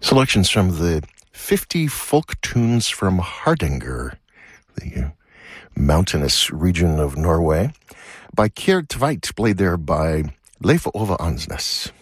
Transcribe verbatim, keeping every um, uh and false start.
Selections from the fifty folk tunes from Hardanger, the mountainous region of Norway, by Kjerd Tveit, played there by Leif Ove Ansnes.